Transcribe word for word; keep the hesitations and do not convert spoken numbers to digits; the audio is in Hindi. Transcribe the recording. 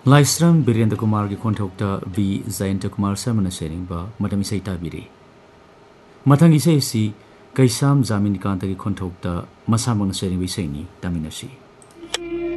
लाइस्रम बीरेंद्र कुमार की खोंथोक्ता वी जयंत कुमार शर्मा सेरिंगबा मदम इसे ताबिरे मथंग इसे इसी कैसाम जामिन कांत की खोंथोक्ता मसामंग सेरिंग इसेनी तामिनसी।